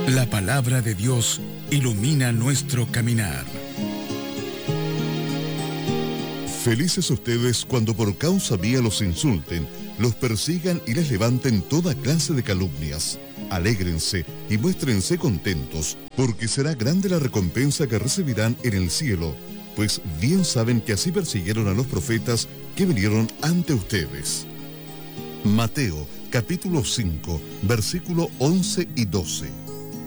La palabra de Dios ilumina nuestro caminar. Felices ustedes cuando por causa mía los insulten, los persigan y les levanten toda clase de calumnias. Alégrense y muéstrense contentos, porque será grande la recompensa que recibirán en el cielo, pues bien saben que así persiguieron a los profetas que vinieron ante ustedes. Mateo, capítulo 5, versículo 11 y 12.